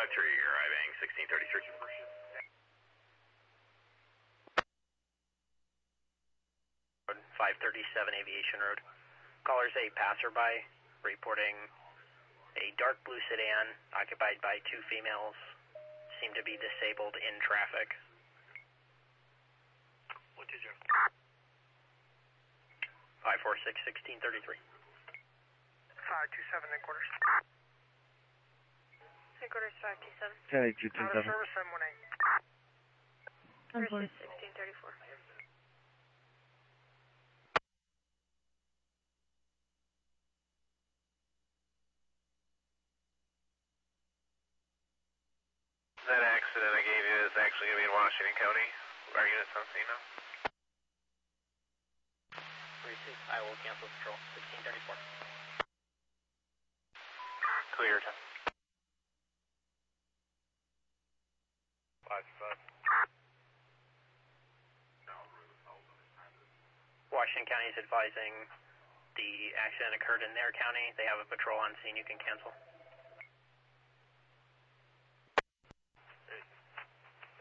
you're arriving 1633. 537 Aviation Road. Caller's a passerby reporting a dark blue sedan occupied by two females seem to be disabled in traffic. What is your? 546 1633. 527 headquarters. Headquarters 527. Charlie Out of 227. service 718. Headquarters 1634. That accident I gave you is actually going to be in Washington County. Our units on scene now. 36, I will cancel patrol. 1634. Cleared. 525. Washington County is advising the accident occurred in their county. They have a patrol on scene. You can cancel.